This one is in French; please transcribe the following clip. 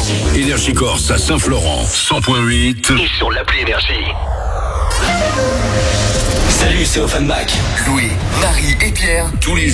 Énergie Corse à Saint-Florent, 100.8 et sur l'appli Énergie. Salut, c'est Offenbach. Louis, Marie et Pierre, tous les jours.